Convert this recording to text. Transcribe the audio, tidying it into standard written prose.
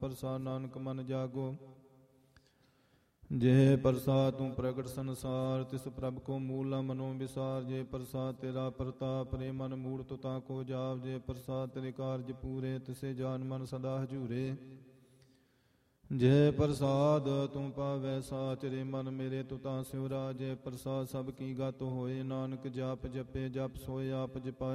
ਪ੍ਰਸਾਦ ਨਾਨਕ ਮਨ ਜਾਗੋ। ਜੇ ਪ੍ਰਸਾਦ ਤੂੰ ਪ੍ਰਗਟ ਸੰਸਾਰ, ਤਿਸ ਪ੍ਰਭ ਕੋ ਮੂਲਾ ਮਨੋ ਵਿਸਾਰ। ਜੇ ਪ੍ਰਸਾਦ ਤੇਰਾ ਪ੍ਰਤਾਪ, ਰੇ ਮਨ ਮੂੜ ਤੁਤਾ ਕੋ ਜਾਪ। ਜੇ ਪ੍ਰਸਾਦ ਤੇਰੇ ਕਾਰਜ ਪੂਰੇ, ਤਿਸੇ ਜਾਨ ਮਨ ਸਦਾ ਹਜੂਰੇ। ਜੇ ਪ੍ਰਸਾਦ ਤੂੰ ਪਾਵੈ ਸਾਚ, ਰੇ ਮਨ ਮੇਰੇ ਤੁਤਾ ਸਿਉਰਾ। ਜੇ ਪ੍ਰਸਾਦ ਸਭ ਕੀ ਗਤ ਹੋਏ, ਨਾਨਕ ਜਾਪ ਜਪੇ ਜਪ ਸੋਏ ਆਪ ਜਪਾਏ।